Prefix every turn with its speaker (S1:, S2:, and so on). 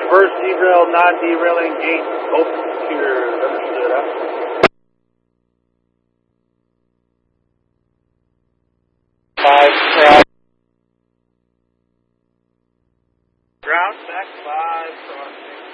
S1: reverse derail, non-derailing gate, open computers. Understood, huh? Ground back 5, crossing.